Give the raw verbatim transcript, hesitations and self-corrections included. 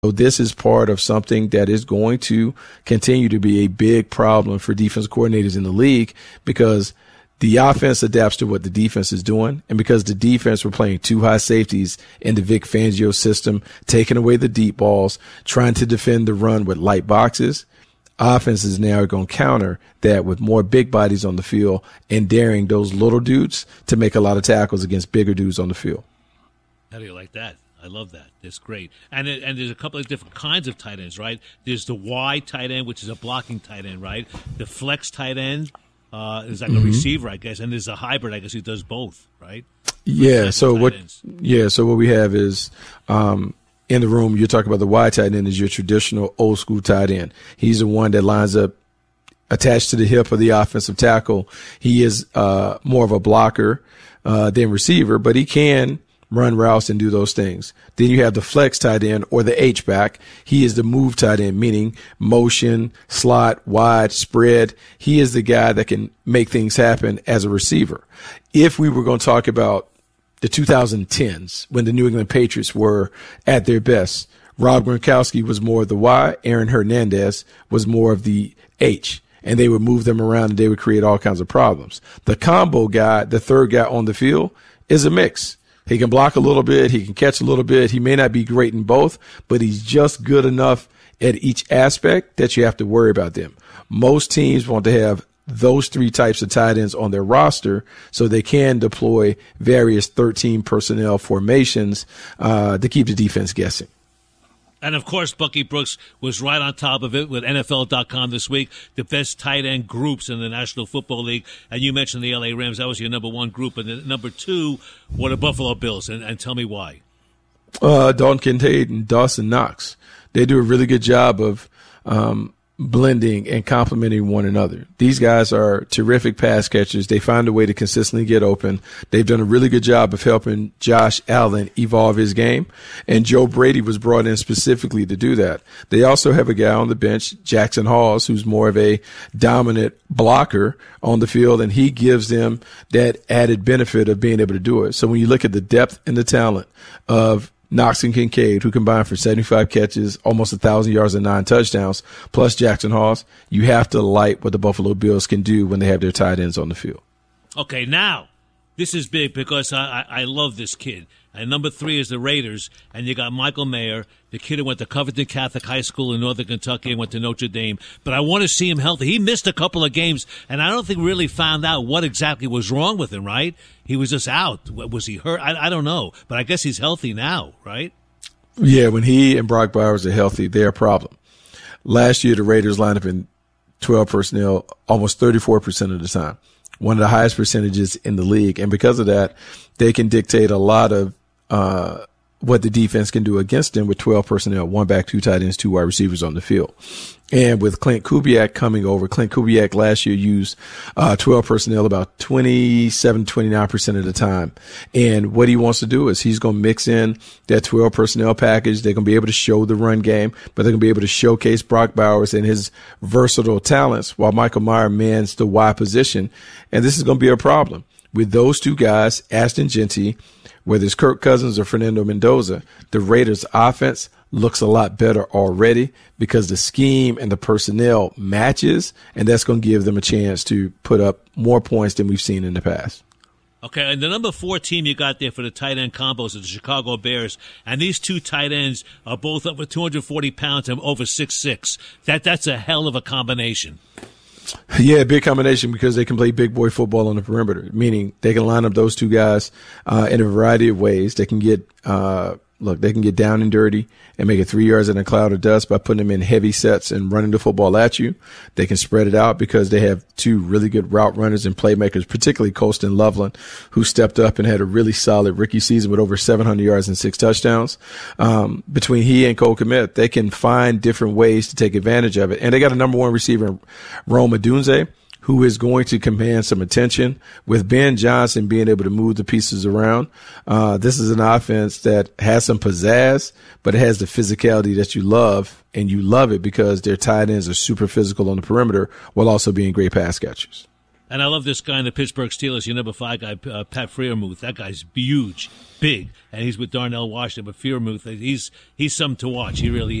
So this is part of something that is going to continue to be a big problem for defense coordinators in the league, because the offense adapts to what the defense is doing. And because the defense were playing two high safeties in the Vic Fangio system, taking away the deep balls, trying to defend the run with light boxes, offenses now are going to counter that with more big bodies on the field and daring those little dudes to make a lot of tackles against bigger dudes on the field. How do you like that? I love that. It's great. And it, and there's a couple of different kinds of tight ends, right? There's the Y tight end, which is a blocking tight end, right? The flex tight end uh, is like mm-hmm. a receiver, I guess. And there's a hybrid, I guess, who does both, right? Yeah. So what? Ends. Yeah. So what we have is um, in the room. You're talking about the Y tight end is your traditional old school tight end. He's the one that lines up attached to the hip of the offensive tackle. He is uh, more of a blocker uh, than receiver, but he can run routes and do those things. Then you have the flex tight end, or the H-back. He is the move tight end, meaning motion, slot, wide, spread. He is the guy that can make things happen as a receiver. If we were going to talk about the two thousand tens, when the New England Patriots were at their best, Rob Gronkowski was more of the Y, Aaron Hernandez was more of the H, and they would move them around and they would create all kinds of problems. The combo guy, the third guy on the field, is a mix. He can block a little bit. He can catch a little bit. He may not be great in both, but he's just good enough at each aspect that you have to worry about them. Most teams want to have those three types of tight ends on their roster so they can deploy various thirteen personnel formations uh, to keep the defense guessing. And, of course, Bucky Brooks was right on top of it with N F L dot com this week, the best tight end groups in the National Football League. And you mentioned the L A Rams. That was your number one group. And the number two were the Buffalo Bills. And, and tell me why. Uh, Dalton Kincaid and Dawson Knox. They do a really good job of um, blending and complementing one another. These guys are terrific pass catchers. They find a way to consistently get open. They've done a really good job of helping Josh Allen evolve his game, and Joe Brady was brought in specifically to do that. They also have a guy on the bench, Jackson Halls, who's more of a dominant blocker on the field, and he gives them that added benefit of being able to do it. So when you look at the depth and the talent of Knox and Kincaid, who combined for seventy-five catches, almost one thousand yards and nine touchdowns, plus Jackson Halls, you have to like what the Buffalo Bills can do when they have their tight ends on the field. Okay, now, this is big because I, I, I love this kid. And number three is the Raiders, and you got Michael Mayer, the kid who went to Covington Catholic High School in Northern Kentucky and went to Notre Dame. But I want to see him healthy. He missed a couple of games, and I don't think we really found out what exactly was wrong with him, right? He was just out. Was he hurt? I, I don't know. But I guess he's healthy now, right? Yeah, when he and Brock Bowers are healthy, they're a problem. Last year, the Raiders lined up in twelve personnel almost thirty-four percent of the time, one of the highest percentages in the league. And because of that, they can dictate a lot of uh what the defense can do against them with twelve personnel, one back, two tight ends, two wide receivers on the field. And with Clint Kubiak coming over, Clint Kubiak last year used uh twelve personnel about twenty-seven, twenty-nine percent of the time. And what he wants to do is he's going to mix in that twelve personnel package. They're going to be able to show the run game, but they're going to be able to showcase Brock Bowers and his versatile talents while Michael Mayer mans the wide position. And this is going to be a problem. With those two guys, Ashton Genty, whether it's Kirk Cousins or Fernando Mendoza, the Raiders' offense looks a lot better already because the scheme and the personnel matches, and that's going to give them a chance to put up more points than we've seen in the past. Okay, and the number four team you got there for the tight end combos is the Chicago Bears, and these two tight ends are both over two hundred forty pounds and over six six. That That's a hell of a combination. Yeah, big combination because they can play big boy football on the perimeter, meaning they can line up those two guys uh, in a variety of ways. They can get, uh, look, they can get down and dirty and make it three yards in a cloud of dust by putting them in heavy sets and running the football at you. They can spread it out because they have two really good route runners and playmakers, particularly Colston Loveland, who stepped up and had a really solid rookie season with over seven hundred yards and six touchdowns. Um, between he and Cole Kmet, they can find different ways to take advantage of it. And they got a number one receiver, Rome Odunze, who is going to command some attention. With Ben Johnson being able to move the pieces around, uh, this is an offense that has some pizzazz, but it has the physicality that you love, and you love it because their tight ends are super physical on the perimeter while also being great pass catchers. And I love this guy in the Pittsburgh Steelers, your number five guy, uh, Pat Freiermuth. That guy's huge, big, and he's with Darnell Washington. But Freiermuth, he's he's something to watch. He really is.